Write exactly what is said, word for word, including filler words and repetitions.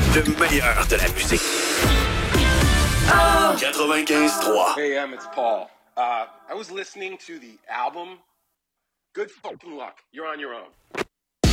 Le meilleur de la musique. quatre-vingt-quinze trois. Hey, um, it's Paul. Uh, I was listening to the album Good Fucking Luck. You're on your own.